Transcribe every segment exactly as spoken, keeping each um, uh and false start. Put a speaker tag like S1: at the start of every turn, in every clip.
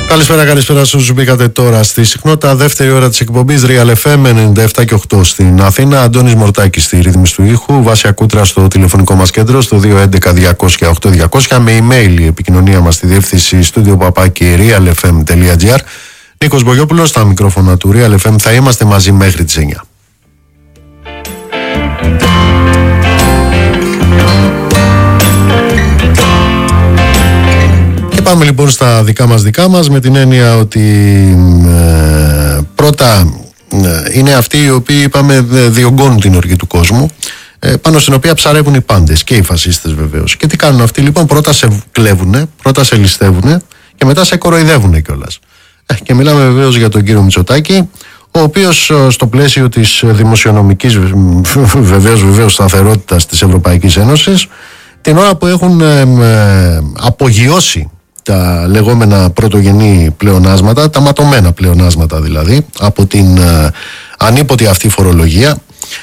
S1: Καλησπέρα, καλησπέρα σε όσους μπήκατε τώρα στη συχνότητα. Δεύτερη ώρα της εκπομπής Real εφ εμ ενενήντα επτά και οκτώ στην Αθήνα. Αντώνης Μορτάκης στη ρύθμιση του ήχου. Βάσια Κούτρα στο τηλεφωνικό μας κέντρο στο δύο έντεκα διακόσια οκτώ διακόσια. Με email η επικοινωνία μας στη διεύθυνση studio παπάκι real f m dot g r. Νίκος Μπογιόπουλος στα μικρόφωνα του Real εφ εμ. Θα είμαστε μαζί μέχρι τις εννιά. Πάμε λοιπόν στα δικά μας δικά μας, με την έννοια ότι ε, πρώτα ε, είναι αυτοί οι οποίοι, είπαμε, διωγγώνουν την οργή του κόσμου, ε, πάνω στην οποία ψαρεύουν οι πάντες και οι φασίστες βεβαίως. Και τι κάνουν αυτοί λοιπόν? Πρώτα σε κλέβουνε, πρώτα σε ληστεύουνε και μετά σε κοροϊδεύουνε κιόλας. Ε, και μιλάμε βεβαίως για τον κύριο Μητσοτάκη, ο οποίος στο πλαίσιο της δημοσιονομικής βεβαίως, βεβαίως σταθερότητας της Ευρωπαϊκής Ένωσης, την ώρα που έχουν ε, ε, απογειώσει τα λεγόμενα πρωτογενή πλεονάσματα, τα ματωμένα πλεονάσματα δηλαδή, από την ε, ανίποτη αυτή φορολογία,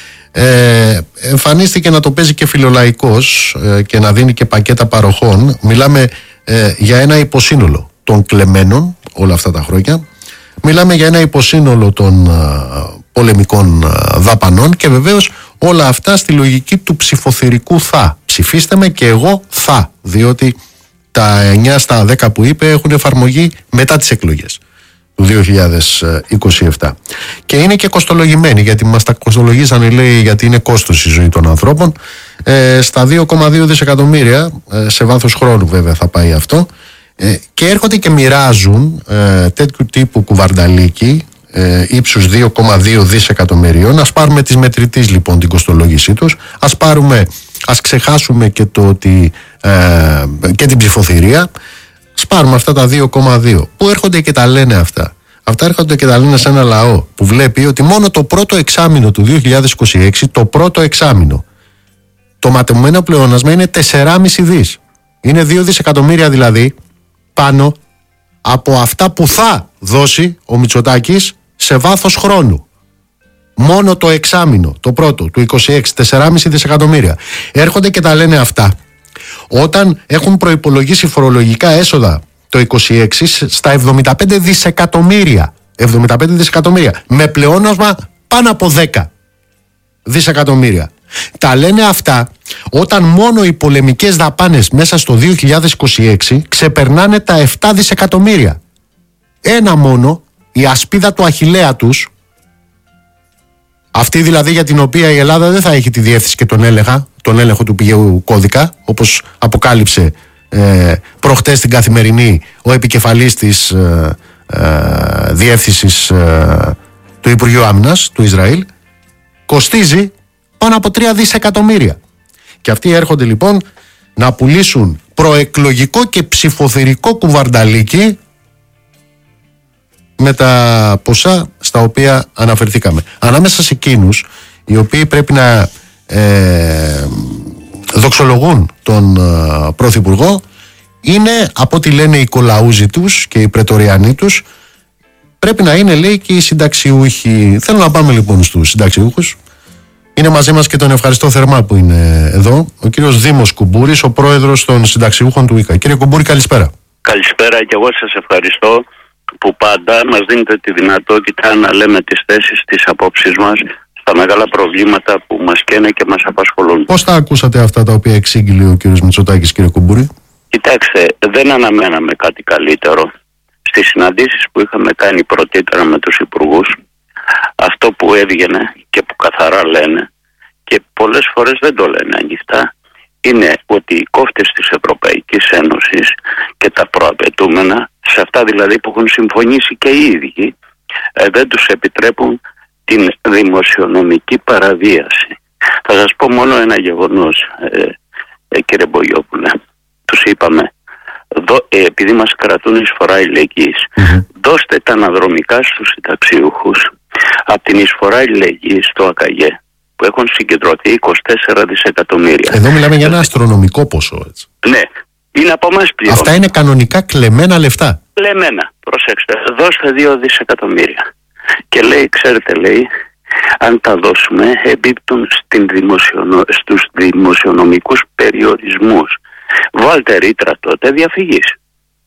S1: ε, εμφανίστηκε να το παίζει και φιλολαϊκός ε, και να δίνει και πακέτα παροχών. Μιλάμε ε, για ένα υποσύνολο των κλεμμένων όλα αυτά τα χρόνια. Μιλάμε για ένα υποσύνολο των ε, πολεμικών ε, δαπανών και βεβαίως όλα αυτά στη λογική του ψηφοθυρικού θα. Ψηφίστε με και εγώ θα, διότι τα εννιά στα δέκα που είπε έχουν εφαρμογή μετά τις εκλογές του δύο χιλιάδες είκοσι επτά. Και είναι και κοστολογημένοι, γιατί μας τα κοστολογήσανε, λέει, γιατί είναι κόστος η ζωή των ανθρώπων, ε, στα δύο κόμμα δύο δισεκατομμύρια, ε, σε βάθος χρόνου βέβαια θα πάει αυτό, ε, και έρχονται και μοιράζουν ε, τέτοιου τύπου κουβαρνταλίκι ε, ύψους δύο κόμμα δύο δισεκατομμυρίων. Ας πάρουμε τις μετρητής λοιπόν την κοστολόγησή τους, ας πάρουμε, ας ξεχάσουμε και το ότι ε, και την ψηφοθυρία, ας πάρουμε αυτά τα δύο κόμμα δύο που έρχονται και τα λένε αυτά. Αυτά έρχονται και τα λένε σε ένα λαό που βλέπει ότι μόνο το πρώτο εξάμηνο του δύο χιλιάδες είκοσι έξι, το πρώτο εξάμηνο, το ματαιωμένο πλεόνασμα είναι τέσσερα κόμμα πέντε δις. Είναι δύο δισεκατομμύρια δηλαδή πάνω από αυτά που θα δώσει ο Μητσοτάκης σε βάθος χρόνου. Μόνο το εξάμηνο, το πρώτο, του είκοσι έξι, τέσσερα κόμμα πέντε δισεκατομμύρια. Έρχονται και τα λένε αυτά όταν έχουν προϋπολογίσει φορολογικά έσοδα το είκοσι έξι στα εβδομήντα πέντε δισεκατομμύρια. εβδομήντα πέντε δισεκατομμύρια. Με πλεόνασμα πάνω από δέκα δισεκατομμύρια. Τα λένε αυτά όταν μόνο οι πολεμικές δαπάνες μέσα στο δύο χιλιάδες είκοσι έξι ξεπερνάνε τα επτά δισεκατομμύρια. Ένα μόνο, η ασπίδα του Αχιλλέα τους, αυτή δηλαδή για την οποία η Ελλάδα δεν θα έχει τη διεύθυνση και τον έλεγχο, τον έλεγχο του πηγαίου κώδικα, όπως αποκάλυψε ε, προχτές στην Καθημερινή ο επικεφαλής της ε, ε, διεύθυνσης ε, του Υπουργείου Άμυνας του Ισραήλ, κοστίζει πάνω από τρία δισεκατομμύρια. Και αυτοί έρχονται λοιπόν να πουλήσουν προεκλογικό και ψηφοθυρικό κουβαρνταλίκι με τα ποσά στα οποία αναφερθήκαμε. Ανάμεσα σε εκείνους οι οποίοι πρέπει να ε, δοξολογούν τον ε, Πρωθυπουργό είναι, από ό,τι λένε οι κολαούζοι τους και οι πρετοριανοί τους, πρέπει να είναι, λέει, και οι συνταξιούχοι. Θέλω να πάμε λοιπόν στους συνταξιούχους. Είναι μαζί μας και τον ευχαριστώ θερμά που είναι εδώ ο κύριος Δήμος Κουμπούρης, ο πρόεδρος των συνταξιούχων του ΙΚΑ. Κύριε Κουμπούρη, καλησπέρα.
S2: Καλησπέρα και εγώ σας ευχαριστώ που πάντα μας δίνετε τη δυνατότητα να λέμε τις θέσεις, τις απόψεις μας στα μεγάλα προβλήματα που μας καίνε και μας απασχολούν.
S1: Πώς τα ακούσατε αυτά τα οποία εξήγηλε ο κύριος Μητσοτάκης, κύριε Κουμπούρη?
S2: Κοιτάξτε, δεν αναμέναμε κάτι καλύτερο. Στις συναντήσεις που είχαμε κάνει πρωτήτερα με τους υπουργούς, αυτό που έβγαινε και που καθαρά λένε, και πολλές φορές δεν το λένε ανοιχτά, είναι ότι οι κόφτες της Ευρωπαϊκής Ένωσης και τα προαπαιτούμενα, σε αυτά δηλαδή που έχουν συμφωνήσει και οι ίδιοι, ε, δεν τους επιτρέπουν την δημοσιονομική παραβίαση. Θα σας πω μόνο ένα γεγονός, ε, ε, κύριε Μπογιόπουλε. Τους είπαμε, δω, ε, επειδή μας κρατούν εισφορά ηλεγγύης, mm-hmm. δώστε τα αναδρομικά στους συνταξιούχους από την εισφορά ηλεγγύης στο ΑΚΑΓΕ, που έχουν συγκεντρωθεί είκοσι τέσσερα δισεκατομμύρια.
S1: Εδώ μιλάμε για ένα αστρονομικό ποσό, έτσι.
S2: Ναι, είναι από εμάς πλέον.
S1: Αυτά είναι κανονικά κλεμμένα λεφτά.
S2: Κλεμμένα, προσέξτε, δώστε δύο δισεκατομμύρια. Και λέει, ξέρετε, λέει, αν τα δώσουμε εμπίπτουν στην δημοσιονο... στους δημοσιονομικούς περιορισμούς. Βάλτε ρήτρα τότε διαφυγής.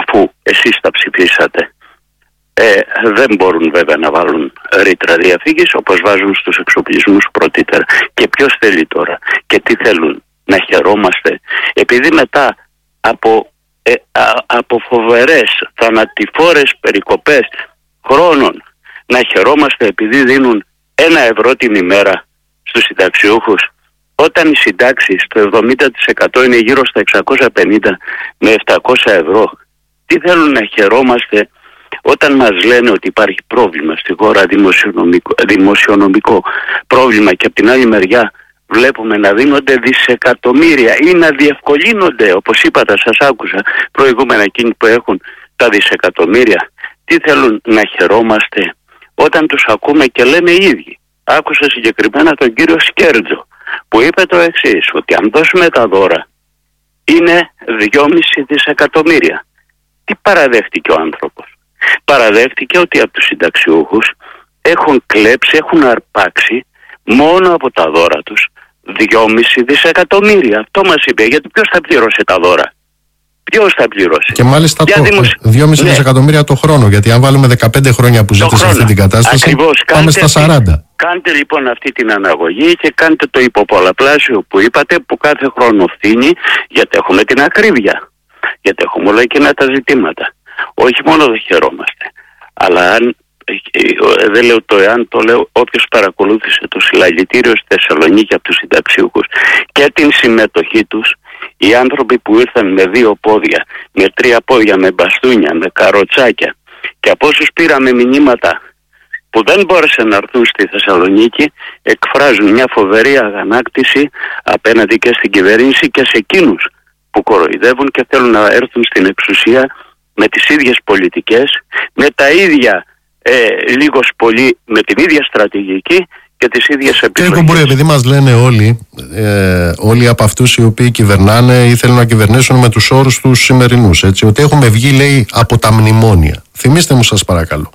S2: αφού εσείς τα ψηφίσατε. Ε, δεν μπορούν βέβαια να βάλουν ρήτρα διαφύγης όπως βάζουν στους εξοπλισμούς πρωτήτερα. Και ποιος θέλει τώρα και τι θέλουν? Να χαιρόμαστε επειδή μετά από, ε, α, από φοβερές θανατηφόρες περικοπές χρόνων, να χαιρόμαστε επειδή δίνουν ένα ευρώ την ημέρα στους συνταξιούχους, όταν οι συντάξεις το εβδομήντα τοις εκατό είναι γύρω στα εξακόσια πενήντα με επτακόσια ευρώ? Τι θέλουν να χαιρόμαστε όταν μας λένε ότι υπάρχει πρόβλημα στη χώρα, δημοσιονομικό, δημοσιονομικό πρόβλημα, και από την άλλη μεριά βλέπουμε να δίνονται δισεκατομμύρια ή να διευκολύνονται, όπως είπατε, σας άκουσα προηγούμενα, εκείνοι που έχουν τα δισεκατομμύρια? Τι θέλουν να χαιρόμαστε όταν τους ακούμε και λένε οι ίδιοι? Άκουσα συγκεκριμένα τον κύριο Σκέρτζο που είπε το εξής, ότι αν δώσουμε τα δώρα είναι δυόμισι δισεκατομμύρια. Τι παραδέχτηκε ο άνθρωπος? Παραδέχτηκε ότι από τους συνταξιούχους έχουν κλέψει, έχουν αρπάξει μόνο από τα δώρα τους δυόμισι δισεκατομμύρια. Αυτό μας είπε. Γιατί ποιος θα πληρώσει τα δώρα? Ποιος θα πληρώσει?
S1: Και μάλιστα το
S2: δημοσι...
S1: δυόμισι ναι. δισεκατομμύρια το χρόνο. Γιατί αν βάλουμε δεκαπέντε χρόνια που ζείτε σε αυτή την κατάσταση,
S2: ακριβώς,
S1: πάμε
S2: κάντε,
S1: στα σαράντα.
S2: Κάντε λοιπόν αυτή την αναγωγή και κάντε το υποπολαπλάσιο που είπατε, που κάθε χρόνο φθήνει, γιατί έχουμε την ακρίβεια. Γιατί έχουμε όλα εκείνα τα ζητήματα. Όχι μόνο δεν χαιρόμαστε, αλλά αν, δεν λέω το εάν, το λέω όποιος παρακολούθησε το συλλαλητήριο στη Θεσσαλονίκη από τους συνταξιούχους και την συμμετοχή τους, οι άνθρωποι που ήρθαν με δύο πόδια, με τρία πόδια, με μπαστούνια, με καροτσάκια, και από όσους πήραμε μηνύματα που δεν μπόρεσαν να έρθουν στη Θεσσαλονίκη, εκφράζουν μια φοβερή αγανάκτηση απέναντι και στην κυβέρνηση και σε εκείνους που κοροϊδεύουν και θέλουν να έρθουν στην εξουσία με τις ίδιες πολιτικές, με τα ίδια ε, λίγος πολύ, με την ίδια στρατηγική και τις ίδιες επιλογές.
S1: Κύριε Κουμπούρη, επειδή μας λένε όλοι, ε, όλοι από αυτούς οι οποίοι κυβερνάνε ή θέλουν να κυβερνήσουν με τους όρους τους σημερινούς, έτσι, ότι έχουμε βγει, λέει, από τα μνημόνια. Θυμήστε μου, σας παρακαλώ.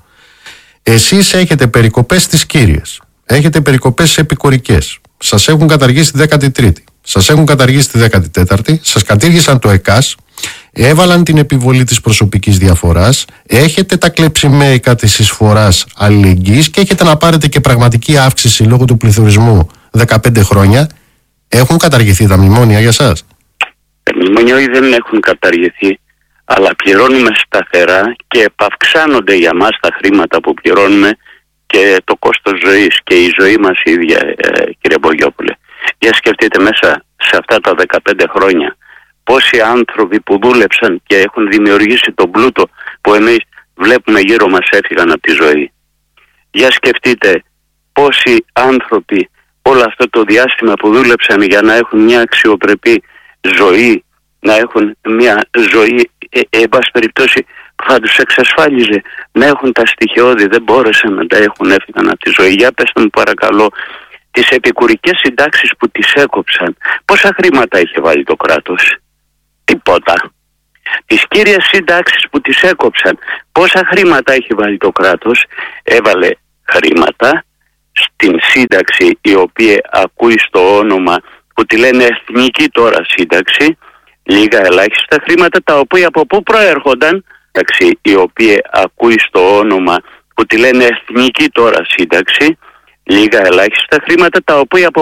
S1: Εσείς έχετε περικοπές στις κύριες, έχετε περικοπές στις επικουρικές, σας έχουν καταργήσει τη δέκατη τρίτη, σας έχουν καταργήσει τη δέκατη τέταρτη, σας κατήργησαν το ΕΚΑΣ, έβαλαν την επιβολή της προσωπικής διαφοράς, έχετε τα κλεψιμαίικα της εισφοράς αλληλεγγύης και έχετε να πάρετε και πραγματική αύξηση λόγω του πληθωρισμού δεκαπέντε χρόνια. Έχουν καταργηθεί τα μνημόνια για σας?
S2: Τα μνημόνια δεν έχουν καταργηθεί, αλλά πληρώνουμε σταθερά και επαυξάνονται για μας τα χρήματα που πληρώνουμε και το κόστος ζωής και η ζωή μας ίδια, ε, κύριε Μπογιόπουλε. Για σκεφτείτε μέσα σε αυτά τα δεκαπέντε χρόνια πόσοι άνθρωποι που δούλεψαν και έχουν δημιουργήσει τον πλούτο που εμείς βλέπουμε γύρω μας έφυγαν από τη ζωή. Για σκεφτείτε πόσοι άνθρωποι όλο αυτό το διάστημα που δούλεψαν για να έχουν μια αξιοπρεπή ζωή, να έχουν μια ζωή ε, ε, εν πάση περιπτώσει που θα τους εξασφάλιζε να έχουν τα στοιχειώδη, δεν μπόρεσαν να τα έχουν, έφυγαν από τη ζωή. Για πέστε μου παρακαλώ, τις επικουρικές συντάξεις που τις έκοψαν, πόσα χρήματα είχε βάλει το κράτος? Τίποτα. Τις κύριες συντάξεις που τις έκοψαν, πόσα χρήματα έχει βάλει το κράτος? Έβαλε χρήματα στην σύνταξη η οποία ακούει στο όνομα που τη λένε εθνική τώρα σύνταξη, λίγα ελάχιστα χρήματα τα οποία από πού προέρχονταν? Η οποία ακούει στο όνομα που τη λένε εθνική τώρα σύνταξη, λίγα ελάχιστα χρήματα τα οποία από